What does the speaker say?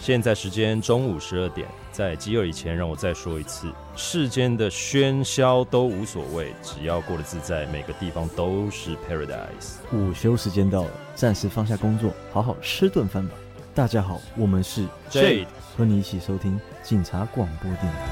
现在时间中午12点，在饥饿以前，让我再说一次：世间的喧嚣都无所谓，只要过得自在，每个地方都是 paradise。 午休时间到了，暂时放下工作，好好吃顿饭吧。大家好，我们是 Jade， 和你一起收听警察广播电台。